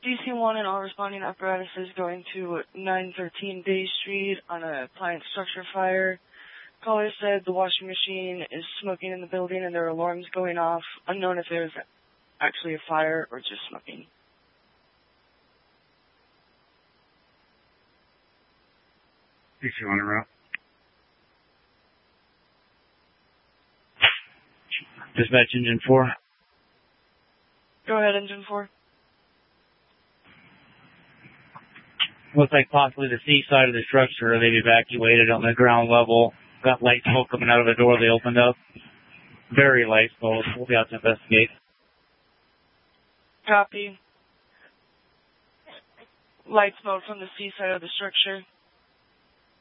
DC-1 and all responding apparatuses going to 913 Bay Street on a appliance structure fire. Caller said the washing machine is smoking in the building and there are alarms going off. Unknown if there's actually a fire or just smoking. DC on the route. Dispatch Engine 4. Go ahead, Engine 4. Looks like possibly the C side of the structure. They've evacuated on the ground level. Got light smoke coming out of the door they opened up. Very light smoke. We'll be out to investigate. Copy. Light smoke from the C side of the structure.